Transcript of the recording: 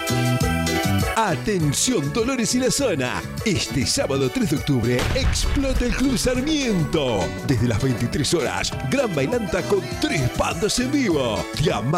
Atención Dolores y la zona. Este sábado 3 de octubre explota el Club Sarmiento. Desde las 23 horas, gran bailanta con 3 bandas en vivo.